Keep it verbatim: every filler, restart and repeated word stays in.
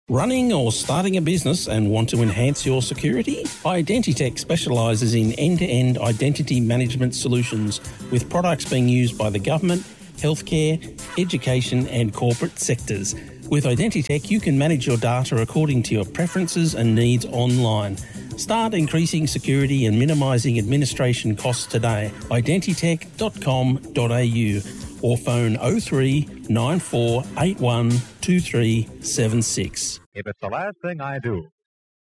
Running or starting a business and want to enhance your security? Identitech specialises in end-to-end identity management solutions with products being used by the government, healthcare, education and corporate sectors. With Identitech, you can manage your data according to your preferences and needs online. Start increasing security and minimising administration costs today. identitech dot com dot a u or phone oh three nine four eight one two three seven six. If it's the last thing I do,